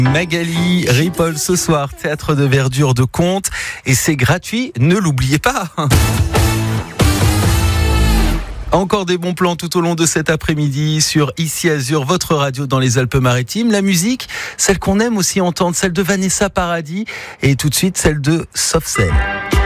Magali Ripoll ce soir, théâtre de verdure de Contes, et c'est gratuit, ne l'oubliez pas. Encore des bons plans tout au long de cet après-midi sur Ici Azur, votre radio dans les Alpes-Maritimes. La musique, celle qu'on aime aussi entendre, celle de Vanessa Paradis, et tout de suite celle de Soft Cell.